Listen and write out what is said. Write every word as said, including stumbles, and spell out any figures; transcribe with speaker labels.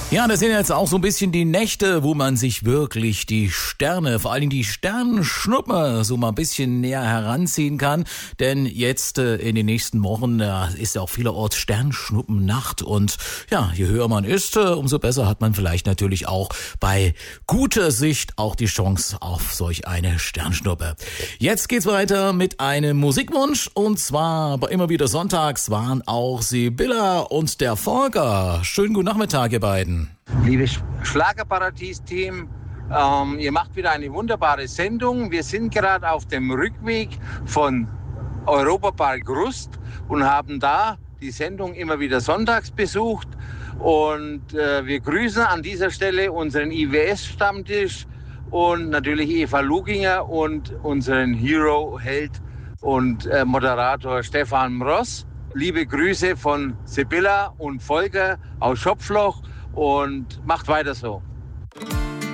Speaker 1: Ja, das sind jetzt auch so ein bisschen die Nächte, wo man sich wirklich die Sterne, vor allen Dingen die Sternschnuppe, so mal ein bisschen näher heranziehen kann. Denn jetzt äh, in den nächsten Wochen äh, ist ja auch vielerorts Sternschnuppennacht. Und ja, je höher man ist, äh, umso besser hat man vielleicht natürlich auch bei guter Sicht auch die Chance auf solch eine Sternschnuppe. Jetzt geht's weiter mit einem Musikwunsch. Und zwar bei immer wieder sonntags waren auch Sibylla und der Volker. Schönen guten Nachmittag, ihr beiden.
Speaker 2: Liebes Schlagerparadies-Team, ähm, ihr macht wieder eine wunderbare Sendung. Wir sind gerade auf dem Rückweg von Europapark Rust und haben da die Sendung immer wieder sonntags besucht. Und äh, wir grüßen an dieser Stelle unseren I W S-Stammtisch und natürlich Eva Luginger und unseren Hero-Held und äh, Moderator Stefan Mross. Liebe Grüße von Sibylla und Volker aus Schopfloch. Und macht weiter so.